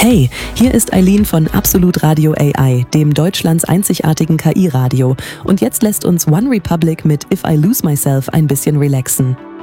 Hey, hier ist Eileen von Absolut Radio AI, dem Deutschlands einzigartigen KI-Radio. Und jetzt lässt uns OneRepublic mit If I Lose Myself ein bisschen relaxen.